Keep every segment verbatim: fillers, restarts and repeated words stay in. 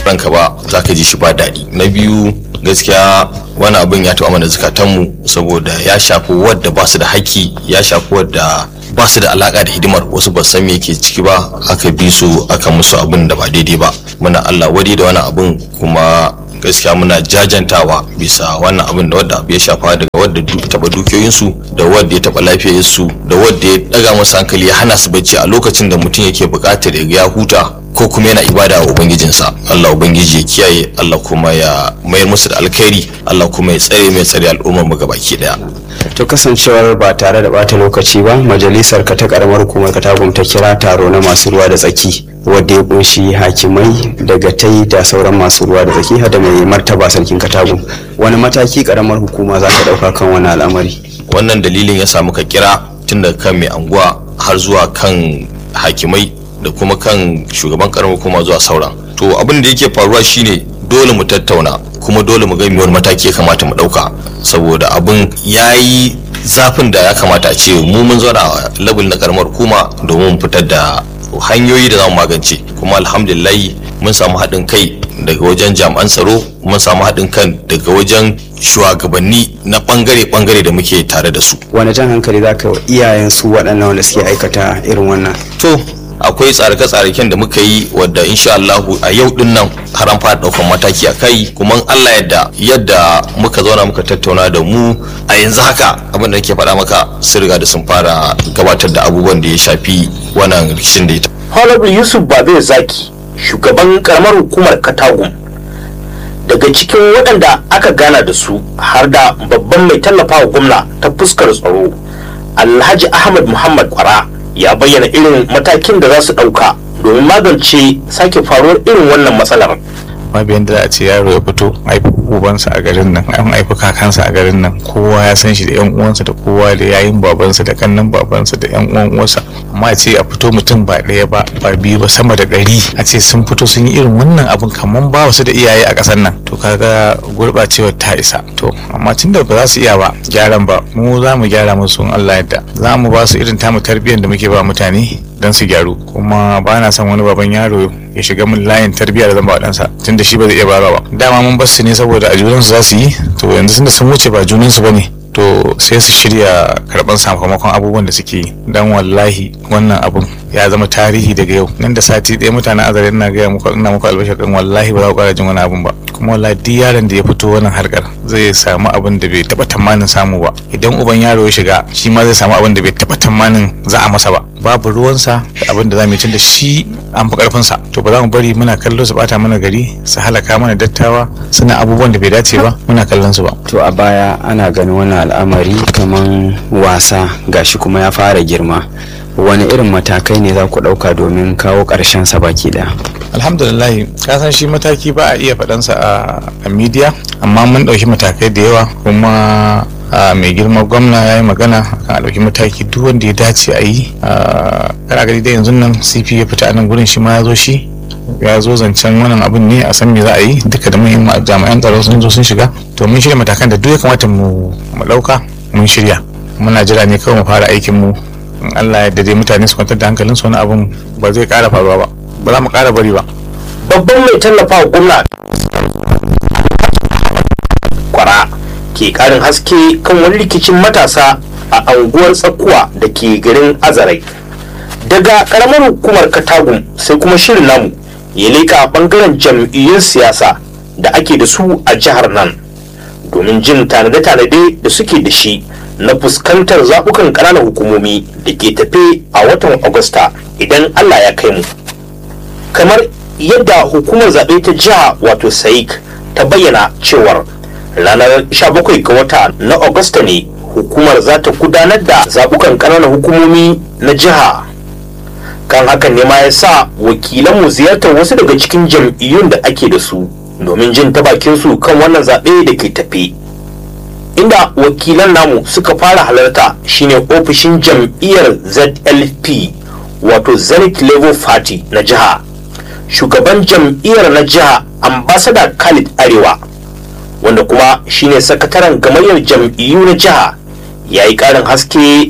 ranka ba za ka ji shi ba daɗi. Na biyu gaskiya wani abin ya taɓa mana zukatanmu saboda ya shafi wadda ba su da haƙƙi, ya shafi wadda ba su da alaƙa da hidimar, wasu ba san me yake ciki ba aka bi su aka musu abin da ba daidai ba. Muna Allah wadi da wani abin kuma gaskiya muna jajantawa bisa wannan abin da wadda abu ya shafa daga wadda taba dukiyoyinsu da wadda ya taba lafiyarsu da wadda ya daga musu hankali ya hana su bacci a lokacin da mutum yake buƙatar ya huta ko kuma yana ibada wa ubangijinsa. Allah ubangiji ya kiyaye, Allah kuma ya mayar musu da alkhairi, Allah kuma ya tsare mai tsare al'ummar mu gabaki daya. To kasancewar ba tare da bata lokaci ba, majalisar ka ta karamar hukumar Katagum ta kira taro na masu ruwa da tsaki wadda ya kunshi hakimai daga tai da sauran masu ruwa da tsaki hada mai martaba sarkin Katagum. Wani mataki karamar hukuma za ta dauka kan wani al'amari? Wannan dalilin ya samu ka kira tun daga kan mai anguwa har zuwa kan hakimai da kuma kan shugaban karamar hukuma zuwa sauran. To abin da yake faruwa shine dole mu tattauna kuma dole mu ga wani mataki ya kamata mu dauka saboda abin yayi zafin da ya kamata a ce mu mun zauna a level na karamar hukuma domin mu fitar da hanyoyi da zamu magance. Kuma alhamdulillah mun samu haɗin kai daga wajen jami'an tsaro, mun samu haɗin kan daga wajen shugabanni na bangare-bangare da muke tare da su. Wani jan hankali za ka wa iyayen su waɗannan wanda suke aikata irin wannan? To akwai tsarake-tsaraken da muka yi wadda insha Allah a yau din nan har an fara daukan mataki a kai, kuma Allah yadda yadda muka zauna muka tattauna da mu a yanzu haka abin da nake faɗa maka sun riga da sun fara gabatar da abubuwan da ya shafi wannan rikicin da ya ta. Honorable Yusuf Babe Zaki, shugaban karamar hukumar Katagum, daga cikin waɗanda aka gana da su har da babban mai tallafawa gwamna ta fuskar tsaro Alhaji Ahmad Muhammad Kwara ya bayyana irin matakin da za su ɗauka domin magance sake faruwar irin wannan matsalar. babu yadda za a ce yaro ya fito haifi ubansa a garin nan, an haifi kakansa a garin nan, kowa ya san shi da yan uwansa da kowa da yayin babansa da kannan babansa da yan uwan uwansa, amma a ce a fito mutum ba ɗaya ba ba biyu ba sama da ɗari a ce sun fito sun yi irin wannan abin kamar ba wasu da iyaye a ƙasar nan, to kaga gurɓacewar ta isa. To amma tunda ba za su iya ba gyaran ba, mu za mu gyara musu in Allah yadda, za mu ba su irin tamu tarbiyyar da muke ba mutane don su gyaru. Kuma ba na son wani baban yaro ya shiga min layin tarbiyya da zan ba ɗansa tunda shi ba zai iya bara ba. Dama mun bar su ne saboda a junansu za su yi, to yanzu tunda sun wuce ba junansu ba ne, to sai su shirya karɓar sakamakon abubuwan da suke yi. Dan wallahi wannan abun ya zama tarihi daga yau, nan da sati ɗaya mutanen azare ina gaya muku ina muku albashir ɗin wallahi ba za ku ƙara jin wani abun ba. Kuma wallahi duk yaron da ya fito wannan harkar zai samu abin da bai taɓa tamanin samu ba. Idan uban yaro ya shiga shi ma zai samu abin da bai taɓa tamanin za a masa ba. Babu ruwansa da abin da za mu yi tunda shi an fi ƙarfinsa. To ba za mu bari muna kallo su bata mana gari, su halaka mana dattawa, suna abubuwan da bai dace ba muna kallon su ba. To a baya ana ganin wannan al'amari kaman wasa, gashi kuma ya fara girma. Wani irin matakai ne za ku ɗauka domin kawo ƙarshen sa baki ɗaya? Alhamdulillah, ka san shi mataki ba a iya faɗansa a midiya, amma mun ɗauki matakai da yawa, kuma mai girma gwamna ya yi magana kan a ɗauki mataki duk wanda ya dace a yi. Kana gani dai yanzu nan C P ya fita a nan gurin, shi ma ya zo shi ya zo zancen wannan abin ne a san me za a yi, duka da mun jami'an tsaro sun zo sun shiga. To mun shirya matakan da duk ya kamata mu ɗauka, mun shirya, muna jira ne kawai mu fara aikin mu. In Allah ya dade mutane su kwantar da hankalin su, wani abun ba zai ƙara faruwa ba, ba za mu ƙara bari ba. Babban mai tallafawa gwamna Kwara ke ƙarin haske kan wani rikicin matasa a anguwar Tsakuwa da ke garin Azarai. Daga ƙaramar hukumar Katagum sai kuma shirin namu ya leƙa ɓangaren jam'iyyun siyasa da ake da su a jihar nan domin jin tanade-tanade da suke da shi na fuskantar zaɓukan ƙananan hukumomi da ke tafe a watan Agusta idan Allah ya kai mu. Kamar yadda hukumar zaɓe ta jiha wato S A I C ta bayyana cewar ranar sha bakwai ga wata na Agusta ne hukumar za ta gudanar da zaɓukan ƙananan hukumomi na jiha. Kan hakan ne ma ya sa wakilanmu ziyartar wasu daga cikin jam'iyyun da ake da su domin jin ta bakin su kan wannan zaɓe da ke tafe. Inda wakilan namu suka fara halarta shine ofishin jam'iyyar Z L P wato Zenith Labour Party na jiha. Shugaban jam'iyyar na jiha Ambassador Khalid Arewa, wanda kuma shine sakataren gamayyar jam'iyyu na jiha, ya yi ƙarin haske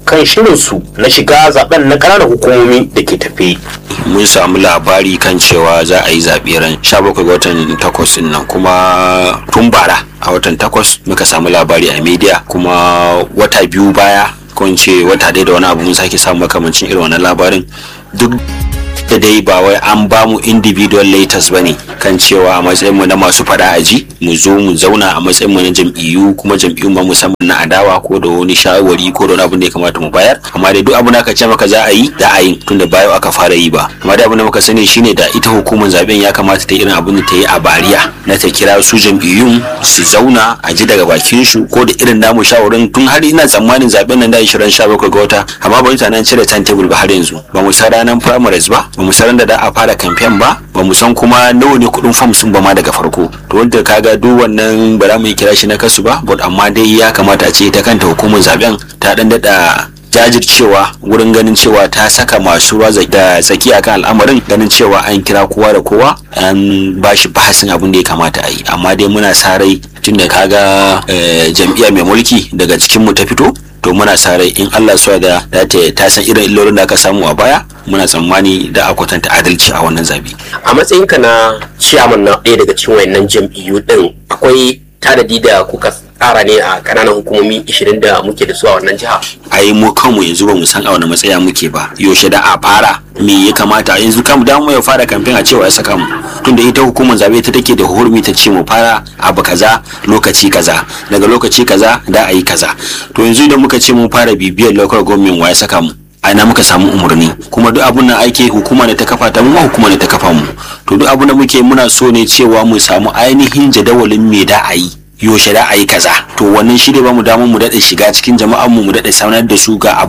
kan shirinsu na shiga zaben na ƙananan hukumomi da ke tafe. Mun samu labari kan cewa za a yi zaɓe ran sha bakwai ga watan takwas ɗin nan, kuma tun bara a watan takwas muka samu labari a media, kuma wata biyu baya ko in ce wata ɗaya da wani abu mun sake samu makamancin irin wannan labarin. Duk da dai ba wai an ba mu individual letters bane kan cewa a matsayin mu na masu fada aji mu zo mu zauna a matsayin mu na jam'iyyu, kuma jam'iyyun ba musamman na adawa ko da wani shawari ko da wani abin da ya kamata mu bayar, amma dai duk abin da aka ce maka za a yi da a yi tunda bayo aka fara yi ba. Amma dai abin da muka sani shine da ita hukumar zaben ya kamata ta yi irin abin da ta yi a bariya na ta kira su jam'iyyun su zauna a ji daga bakin su ko da irin namu shawarin, tun har ina tsammanin zaben nan da ishirin sha bakwai ga wata, amma ba mutanen cire timetable ba har yanzu. Ba mu san ranar primaries ba, ba mu san da da a fara campaign ba, ba mu san kuma nawa ne kudin form sun ba ma daga farko. To wanda kaga duk wannan ba za mu kira shi na kasu ba, but amma dai ya kamata a ce ta kanta hukumar zaben ta dan dada jajircewa wurin ganin cewa ta saka masu ruwa da tsaki akan al'amarin, ganin cewa an kira kowa da kowa an ba shi bahasin abin da ya kamata a yi. Amma dai muna sa rai tun da kaga jam'iyya mai mulki daga cikin mu ta fito, to muna sa rai in Allah so da ta san irin illolin da aka samu a baya, muna tsammani da a kwatanta adalci a wannan zabi. A matsayinka na ciyaman na ɗaya daga cikin wayannan jam'iyyu din, akwai tanadi da kuka tsara ne a kananan hukumomi ishirin da muke da su a wannan jiha? Ai mu kanmu yanzu ba mu san a wani matsaya muke ba, yaushe da a fara me ya kamata yanzu kam da mu ya fara kamfen a cewa ya saka mu, tunda ita hukumar zabe ta take da hurumi ta ce mu fara abu kaza lokaci kaza, daga lokaci kaza da a yi kaza. To yanzu idan muka ce mun fara bibiyar local government wa ya saka mu, aina muka samu umurni, kuma duk abun nan ake hukuma ne ta kafa ta, mu hukuma ne ta kafa mu. To duk abun da muke muna so ne cewa mu samu ainihin jadawalin me da a yi, yaushe da a yi kaza. To wannan shi ne ba mu damar mu daɗe shiga cikin jama'an mu mu daɗe sanar da su ga